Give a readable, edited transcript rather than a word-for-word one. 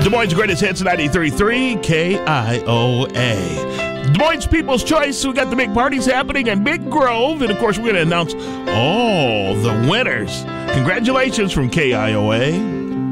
Des Moines' greatest hits, 93.3 KIOA. Des Moines People's Choice. We got the big parties happening in Big Grove. And, of course, we're going to announce all the winners. Congratulations from KIOA.